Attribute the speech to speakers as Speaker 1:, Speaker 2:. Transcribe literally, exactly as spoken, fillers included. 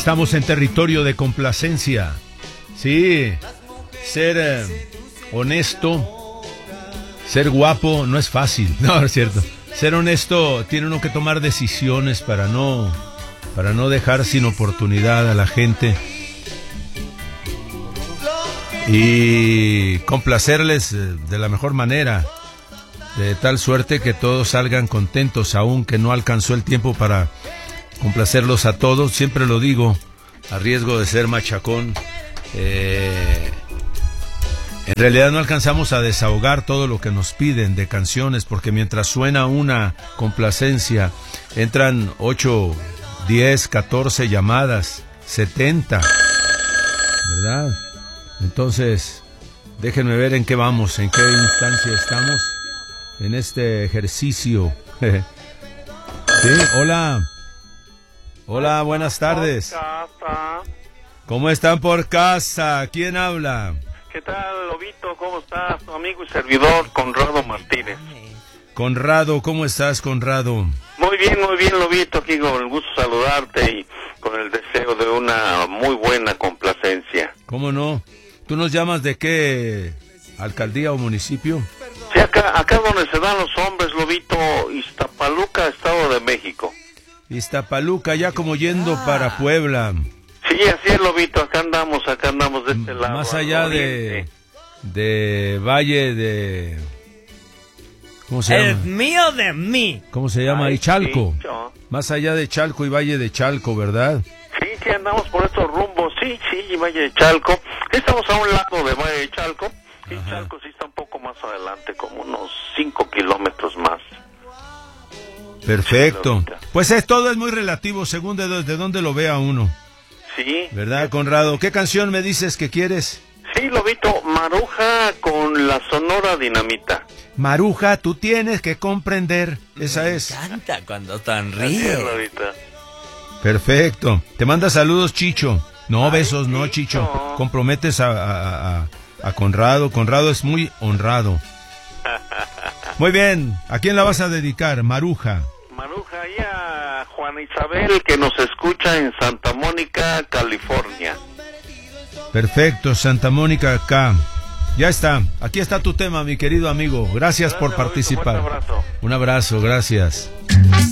Speaker 1: Estamos en territorio de complacencia. Sí, ser eh, honesto, ser guapo no es fácil. No, es cierto. Ser honesto, tiene uno que tomar decisiones para no, para no dejar sin oportunidad a la gente. Y complacerles de la mejor manera, de tal suerte que todos salgan contentos, aun que no alcanzó el tiempo para complacerlos a todos. Siempre lo digo, a riesgo de ser machacón, eh, en realidad no alcanzamos a desahogar todo lo que nos piden de canciones, porque mientras suena una complacencia, entran ocho, diez, catorce llamadas, setenta, ¿verdad? Entonces, déjenme ver en qué vamos, en qué instancia estamos en este ejercicio. Sí, hola. Hola, buenas tardes. ¿Cómo están por casa? ¿Quién habla?
Speaker 2: ¿Qué tal, Lobito? ¿Cómo estás? Tu amigo y servidor, Conrado Martínez.
Speaker 1: Conrado, ¿cómo estás, Conrado?
Speaker 2: Muy bien, muy bien, Lobito. Aquí con el gusto de saludarte y con el deseo de una muy buena complacencia.
Speaker 1: ¿Cómo no? ¿Tú nos llamas de qué alcaldía o municipio?
Speaker 2: Sí, acá, acá donde se dan los hombres, Lobito, Iztapaluca, Estado de México.
Speaker 1: Iztapaluca, ya como yendo ah. para Puebla.
Speaker 2: Sí, así es, Lobito, acá andamos, acá andamos de este lado.
Speaker 1: Más allá de, de Valle de... ¿Cómo se llama?
Speaker 3: El mío de mí.
Speaker 1: ¿Cómo se llama ahí? Chalco. Sí, más allá de Chalco y Valle de Chalco, ¿verdad?
Speaker 2: Sí, sí, andamos por estos rumbos, sí, sí, Valle de Chalco. Estamos a un lado de Valle de Chalco. Y Ajá. Chalco sí está un poco más adelante, como unos cinco kilómetros más.
Speaker 1: Perfecto. Pues es, todo es muy relativo según de, de dónde lo vea uno.
Speaker 2: Sí.
Speaker 1: ¿Verdad, Conrado? ¿Qué canción me dices que quieres?
Speaker 2: Sí, Lobito, Maruja con la Sonora Dinamita.
Speaker 1: Maruja, tú tienes que comprender. Esa es.
Speaker 3: Me encanta cuando tan ríe.
Speaker 1: Perfecto. Te manda saludos, Chicho. No, Ay, besos, no, Chicho. Chicho. Comprometes a, a, a, a Conrado. Conrado es muy honrado. Muy bien. ¿A quién la vas a dedicar, Maruja?
Speaker 2: Maruja, y a Juana Isabel, que nos escucha en Santa Mónica, California.
Speaker 1: Perfecto, Santa Mónica acá. Ya está, aquí está tu tema, mi querido amigo. Gracias, gracias por participar.
Speaker 2: Un abrazo.
Speaker 1: Un abrazo, gracias.